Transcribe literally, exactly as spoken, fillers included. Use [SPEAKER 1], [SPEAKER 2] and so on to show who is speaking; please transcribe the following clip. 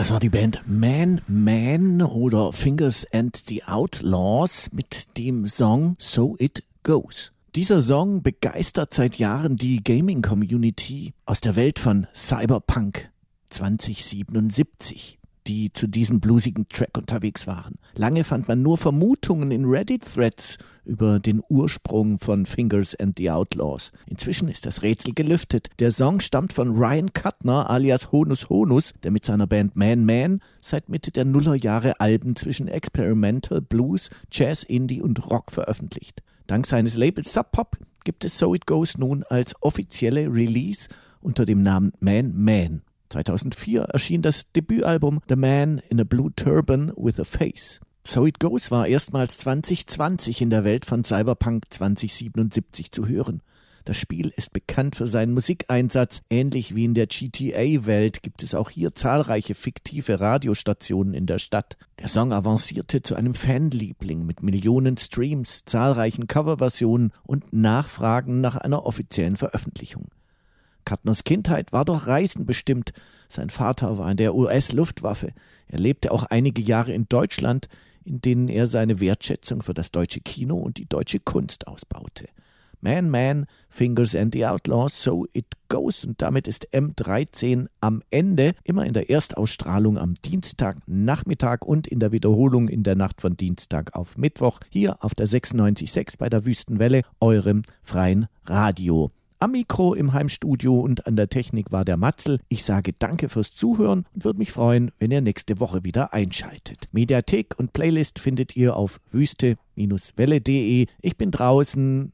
[SPEAKER 1] Das war die Band Man Man oder Fingers and the Outlaws mit dem Song So It Goes. Dieser Song begeistert seit Jahren die Gaming-Community aus der Welt von Cyberpunk zwanzig siebenundsiebzig, die zu diesem bluesigen Track unterwegs waren. Lange fand man nur Vermutungen in Reddit-Threads über den Ursprung von Fingers and the Outlaws. Inzwischen ist das Rätsel gelüftet. Der Song stammt von Ryan Kuttner alias Honus Honus, der mit seiner Band Man Man seit Mitte der Nullerjahre Alben zwischen Experimental, Blues, Jazz, Indie und Rock veröffentlicht. Dank seines Labels Sub Pop gibt es So It Goes nun als offizielle Release unter dem Namen Man Man. zweitausendvier erschien das Debütalbum The Man in a Blue Turban with a Face. So It Goes war erstmals zwanzig zwanzig in der Welt von Cyberpunk zwanzig siebenundsiebzig zu hören. Das Spiel ist bekannt für seinen Musikeinsatz. Ähnlich wie in der G T A-Welt gibt es auch hier zahlreiche fiktive Radiostationen in der Stadt. Der Song avancierte zu einem Fanliebling mit Millionen Streams, zahlreichen Coverversionen und Nachfragen nach einer offiziellen Veröffentlichung. Kuttners Kindheit war durch Reisen bestimmt. Sein Vater war in der U S-Luftwaffe. Er lebte auch einige Jahre in Deutschland, in denen er seine Wertschätzung für das deutsche Kino und die deutsche Kunst ausbaute. Man Man, Fingers and the Outlaws, So It Goes. Und damit ist M dreizehn am Ende, immer in der Erstausstrahlung am Dienstagnachmittag und in der Wiederholung in der Nacht von Dienstag auf Mittwoch, hier auf der sechsundneunzig Komma sechs bei der Wüstenwelle, eurem freien Radio. Am Mikro im Heimstudio und an der Technik war der Matzel. Ich sage danke fürs Zuhören und würde mich freuen, wenn ihr nächste Woche wieder einschaltet. Mediathek und Playlist findet ihr auf wüste Bindestrich welle punkt de. Ich bin draußen.